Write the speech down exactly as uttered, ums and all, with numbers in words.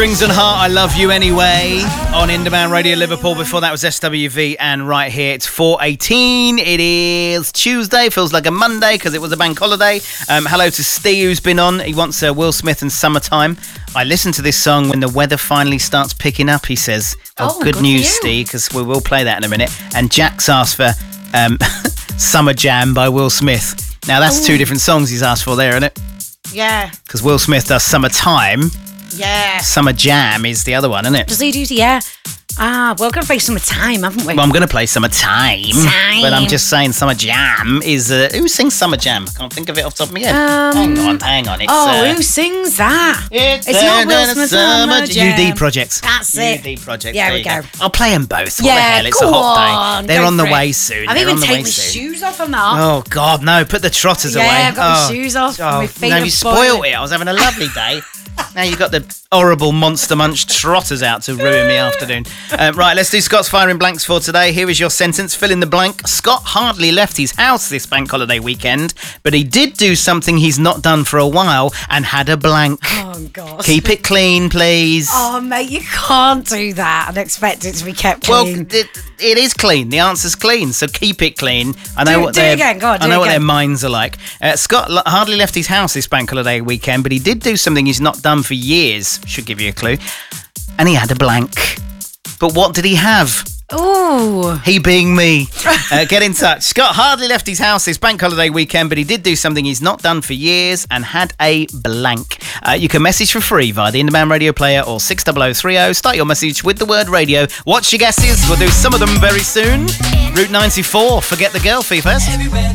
Strings and Heart, I Love You Anyway on Indemand Radio Liverpool. Before that was S W V, and right here it's four eighteen. It is Tuesday, feels like a Monday because it was a bank holiday. Um, hello to Steve who's been on. He wants uh, Will Smith and Summertime. I listen to this song when the weather finally starts picking up, he says. Oh, oh good, good news, Steve, because we will play that in a minute. And Jack's asked for um, Summer Jam by Will Smith. Now that's Ooh. two different songs he's asked for there, isn't it? Yeah. Because Will Smith does Summertime. Yeah. Summer Jam is the other one, isn't it? Does he do the, yeah. Ah, we're going to play Summertime, haven't we? Well, I'm going to play Summertime. Time. But I'm just saying Summer Jam is... Uh, who sings Summer Jam? I can't think of it off the top of my head. Um, hang on, hang on. It's, oh, uh, who sings that? It's, it's not Will Smith Summer Jam. U D Project. That's it. U D Project. Yeah, there we you go. go. I'll play them both. What yeah, the hell? It's go a hot on, day. They're on the it. way soon. I've They're even on the taken way my soon. shoes off and that. Oh, God, no. Put the trotters yeah, away. Yeah, I've got oh. my shoes off. Oh, and my feet no, are you spoiling. spoiled it. I was having a lovely day. Now you've got the horrible Monster Munch trotters out to ruin my afternoon. Um, right, let's do Scott's firing blanks for today. Here is your sentence. Fill in the blank. Scott hardly left his house this bank holiday weekend, but he did do something he's not done for a while and had a blank. Oh, God. Keep it clean, please. Oh, mate, you can't do that and expect it to be kept Well, clean. it, it is clean. The answer's clean, so keep it clean. I know Do- what do it their again. Go on, do I know it what their again. minds are like. Uh, Scott l- hardly left his house this bank holiday weekend, but he did do something he's not done for years. Should give you a clue. And he had a blank. But what did he have? Ooh. He being me. Uh, get in touch. Scott hardly left his house this bank holiday weekend, but he did do something he's not done for years and had a blank. Uh, you can message for free via the Indemand Radio Player or six double oh three oh. Start your message with the word radio. What's your guesses? We'll do some of them very soon. Route ninety-four, Forget the Girl Fee first.